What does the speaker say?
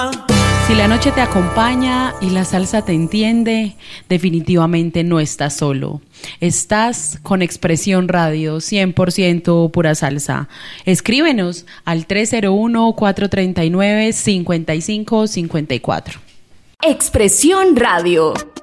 Si la noche te acompaña y la salsa te entiende, definitivamente no estás solo. Estás con Expresión Radio, 100% pura salsa. Escríbenos al 301-439-5554. Expresión Radio.